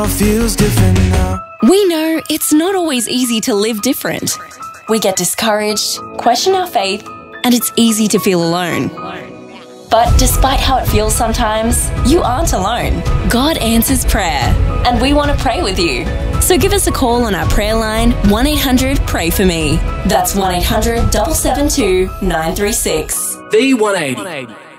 all feels different now. We know it's not always easy to live different. We get discouraged, question our faith, and it's easy to feel alone. But despite how it feels sometimes, you aren't alone. God answers prayer, and we want to pray with you. So give us a call on our prayer line, 1-800-PRAY-FOR-ME. That's 1-800-772-936. The 180.